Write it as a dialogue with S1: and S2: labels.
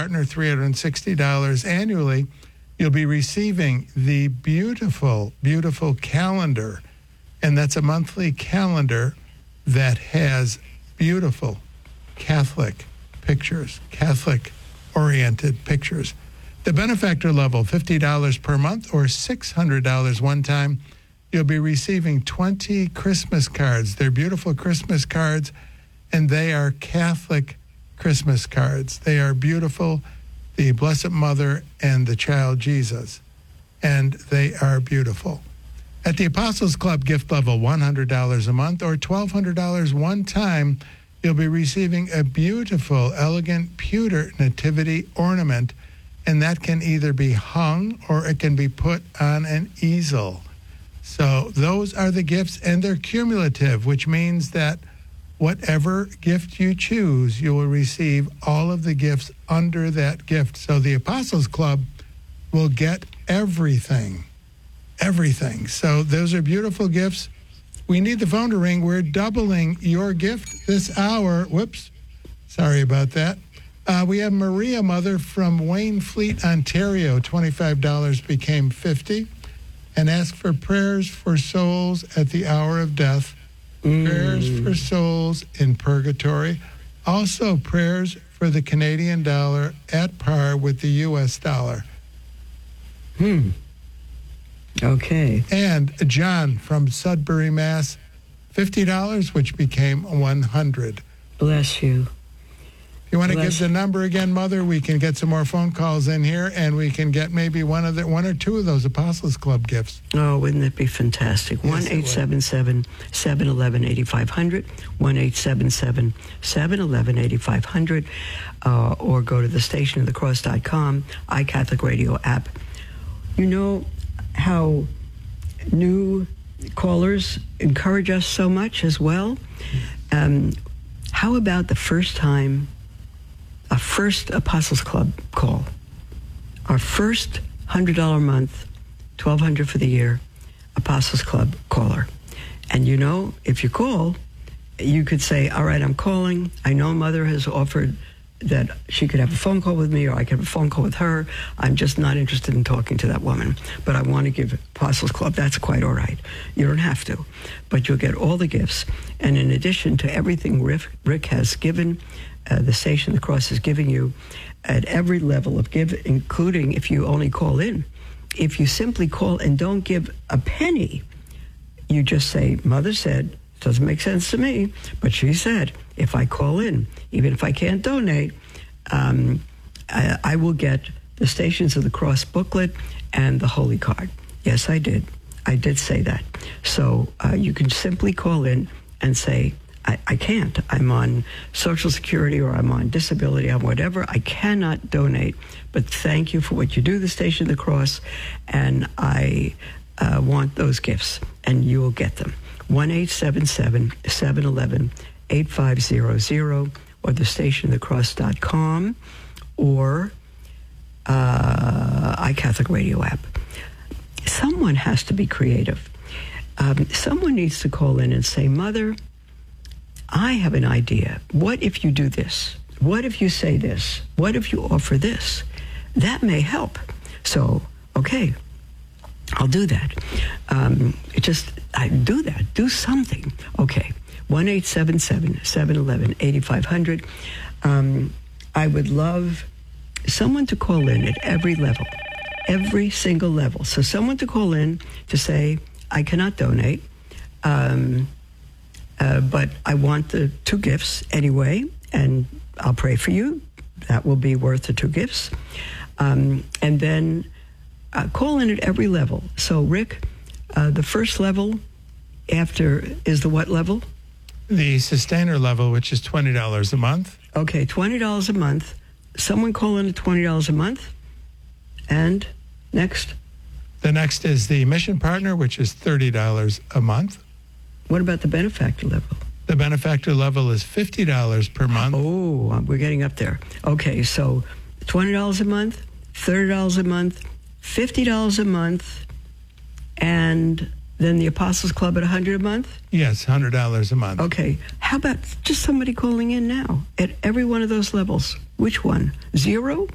S1: Partner, $360 annually. You'll be receiving the beautiful, beautiful calendar. And that's a monthly calendar that has beautiful Catholic pictures, Catholic-oriented pictures. The benefactor level, $50 per month or $600 one time. You'll be receiving 20 Christmas cards. They're beautiful Christmas cards, and they are Catholic Christmas cards. They are beautiful, the Blessed Mother and the Child Jesus, and they are beautiful. At the Apostles Club gift level, $100 a month or $1,200 one time, you'll be receiving a beautiful, elegant pewter nativity ornament, and that can either be hung or it can be put on an easel. So those are the gifts, and they're cumulative, which means that whatever gift you choose, you will receive all of the gifts under that gift. So the Apostles Club will get everything. So those are beautiful gifts. We need the phone to ring. We're doubling your gift this hour. Whoops. Sorry about that. We have Maria Mother from Waynfleet, Ontario. $25 became $50. And ask for prayers for souls at the hour of death. Prayers for souls in purgatory. Also prayers for the Canadian dollar at par with the U.S. dollar.
S2: Okay.
S1: And John from Sudbury, Mass., $50, which became $100.
S2: Bless you.
S1: If you want to give the number again, Mother, we can get some more phone calls in here, and we can get maybe one or two of those Apostles Club gifts.
S2: Oh, wouldn't that be fantastic?
S1: Yes,
S2: 1-877-711-8500, 1-877-711-8500, or go to thestationofthecross.com, iCatholic Radio app. You know how new callers encourage us so much as well? How about the first time, a first Apostles Club call? Our first $100 a month, $1,200 for the year, Apostles Club caller. And you know, if you call, you could say, all right, I'm calling. I know Mother has offered that she could have a phone call with me, or I could have a phone call with her. I'm just not interested in talking to that woman, but I want to give Apostles Club. That's quite all right. You don't have to, but you'll get all the gifts. And in addition to everything Rick has given, the Station of the Cross is giving you at every level of give, including if you only call in. If you simply call and don't give a penny, you just say, Mother said, doesn't make sense to me, but she said, if I call in, even if I can't donate, I will get the Stations of the Cross booklet and the Holy Card. Yes, I did. I did say that. So you can simply call in and say, I can't. I'm on Social Security, or I'm on disability, I'm whatever. I cannot donate, but thank you for what you do, the Station of the Cross, and I want those gifts, and you will get them. 1-877-711-8500, or thestationofthecross.com, or iCatholic Radio app. Someone has to be creative. Someone needs to call in and say, Mother, I have an idea. What if you do this? What if you say this? What if you offer this? That may help. So, okay, I'll do that. I do that. Do something. Okay. 1-877-711-8500. I would love someone to call in at every level, every single level. So someone to call in to say, I cannot donate, but I want the two gifts anyway, and I'll pray for you. That will be worth the two gifts. And then call in at every level. So, Rick, the first level after is the what level?
S1: The sustainer level, which is $20 a month.
S2: Okay, $20 a month. Someone call in at $20 a month. And next?
S1: The next is the mission partner, which is $30 a month.
S2: What about the benefactor level?
S1: The benefactor level is $50 per month.
S2: Oh, we're getting up there. Okay, so $20 a month, $30 a month, $50 a month, and then the Apostles Club at $100 a month?
S1: Yes, $100 a month.
S2: Okay. How about just somebody calling in now at every one of those levels? Which one? 0?